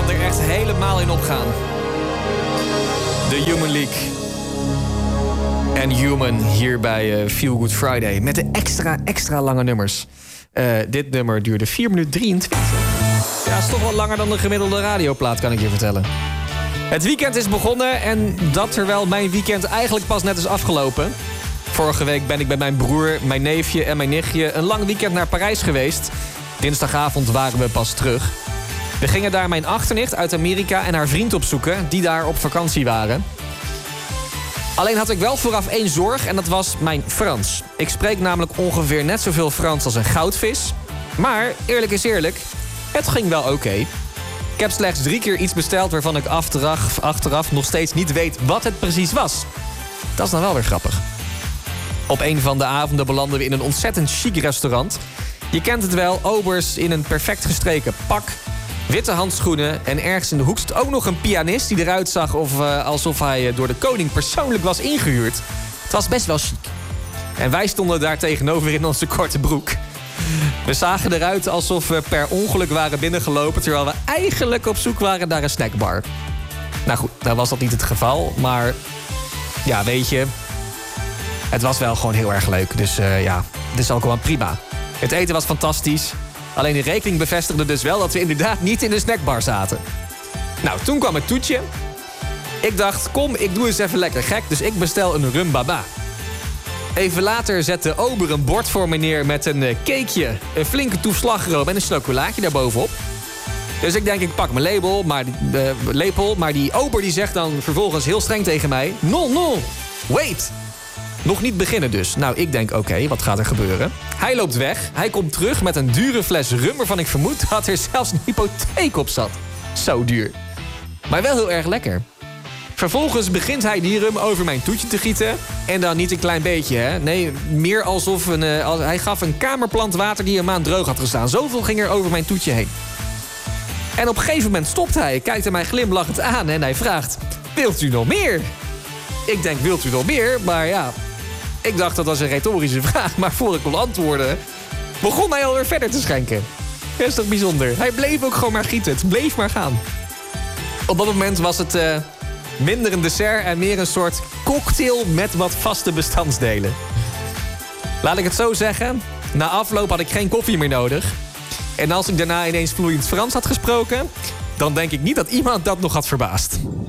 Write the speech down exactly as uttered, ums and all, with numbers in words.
kan er echt helemaal in opgaan. The Human League. En Human hier bij uh, Feel Good Friday. Met de extra, extra lange nummers. Uh, dit nummer duurde vier minuten drieëntwintig. Ja, is toch wel langer dan de gemiddelde radioplaat, kan ik je vertellen. Het weekend is begonnen en dat terwijl mijn weekend eigenlijk pas net is afgelopen. Vorige week ben ik bij mijn broer, mijn neefje en mijn nichtje een lang weekend naar Parijs geweest. Dinsdagavond waren we pas terug. We gingen daar mijn achternicht uit Amerika en haar vriend opzoeken, die daar op vakantie waren. Alleen had ik wel vooraf één zorg en dat was mijn Frans. Ik spreek namelijk ongeveer net zoveel Frans als een goudvis. Maar, eerlijk is eerlijk, het ging wel oké. Okay. Ik heb slechts drie keer iets besteld waarvan ik achteraf, achteraf nog steeds niet weet wat het precies was. Dat is dan wel weer grappig. Op een van de avonden belanden we in een ontzettend chic restaurant. Je kent het wel, obers in een perfect gestreken pak, witte handschoenen en ergens in de hoek zit ook nog een pianist die eruit zag of, uh, alsof hij door de koning persoonlijk was ingehuurd. Het was best wel chic. En wij stonden daar tegenover in onze korte broek. We zagen eruit alsof we per ongeluk waren binnengelopen, terwijl we eigenlijk op zoek waren naar een snackbar. Nou goed, nou was dat niet het geval, maar ja, weet je, het was wel gewoon heel erg leuk. Dus uh, ja, het is ook gewoon prima. Het eten was fantastisch. Alleen de rekening bevestigde dus wel dat we inderdaad niet in de snackbar zaten. Nou, toen kwam het toetje. Ik dacht, kom, ik doe eens even lekker gek, dus ik bestel een rum baba. Even later zet de ober een bord voor me neer met een uh, cakeje, een flinke toef slagroom en een chocolaatje daarbovenop. Dus ik denk, ik pak mijn label, maar, uh, lepel, maar die ober die zegt dan vervolgens heel streng tegen mij: No, no, wait. Nog niet beginnen dus. Nou, ik denk, oké, okay, wat gaat er gebeuren? Hij loopt weg. Hij komt terug met een dure fles rum waarvan ik vermoed dat er zelfs een hypotheek op zat. Zo duur. Maar wel heel erg lekker. Vervolgens begint hij die rum over mijn toetje te gieten. En dan niet een klein beetje, hè. Nee, meer alsof een, uh, als, hij gaf een kamerplant water die een maand droog had gestaan. Zoveel ging er over mijn toetje heen. En op een gegeven moment stopt hij, kijkt mij glimlachend aan en hij vraagt: Wilt u nog meer? Ik denk, wilt u nog meer? Maar ja, ik dacht dat was een retorische vraag. Maar voor ik kon antwoorden, begon hij alweer verder te schenken. Dat is toch bijzonder. Hij bleef ook gewoon maar gieten. Het bleef maar gaan. Op dat moment was het uh, minder een dessert en meer een soort cocktail met wat vaste bestandsdelen. Laat ik het zo zeggen. Na afloop had ik geen koffie meer nodig. En als ik daarna ineens vloeiend Frans had gesproken, dan denk ik niet dat iemand dat nog had verbaasd.